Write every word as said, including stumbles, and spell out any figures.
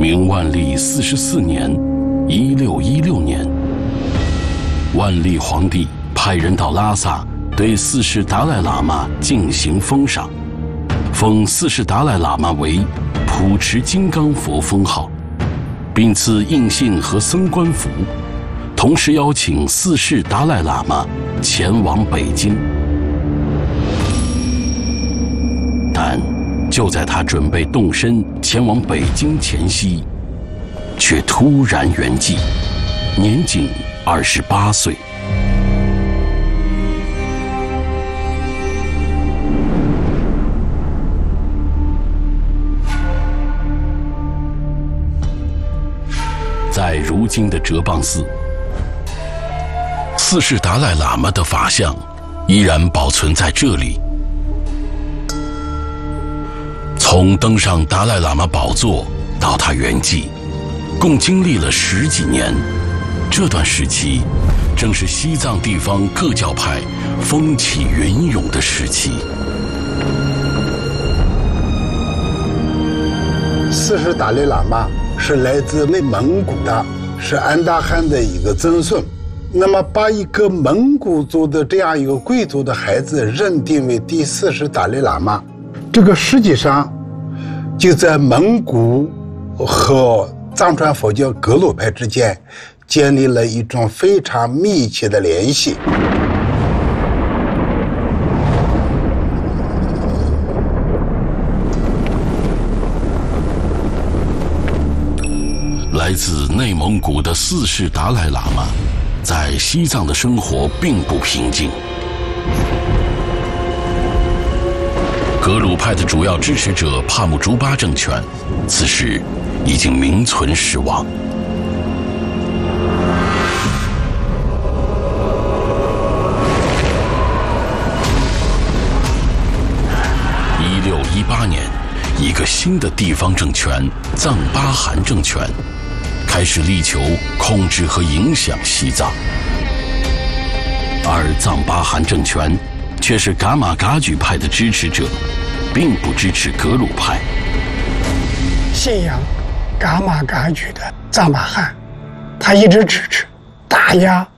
明万历四十四年，一六一六年，万历皇帝派人到拉萨对四世达赖喇嘛进行封赏，封四世达赖喇嘛为普持金刚佛封号，并赐印信和僧官服，同时邀请四世达赖喇嘛前往北京。但就在他准备动身前往北京前夕，却突然圆寂，年仅二十八岁。在如今的哲蚌寺，四世达赖喇嘛的法像依然保存在这里。从登上达赖喇嘛宝座到他圆寂，共经历了十几年。这段时期，正是西藏地方各教派风起云涌的时期。 四世达赖喇嘛是来自内蒙古的，是安达汗的一个曾孙。那么，把一个蒙古族的这样一个贵族的孩子认定为第四世达赖喇嘛，这个实际上就在蒙古和藏传佛教格鲁派之间建立了一种非常密切的联系。 来自内蒙古的四世达赖喇嘛在西藏的生活并不平静。格鲁派的主要支持者帕木竹巴政权，此时已经名存实亡。一六一八年，一个新的地方政权——藏巴汗政权，开始力求控制和影响西藏，而藏巴汗政权却是噶玛噶举派的支持者，并不支持格鲁派。 信仰噶玛噶举的藏巴汗，他一直支持打压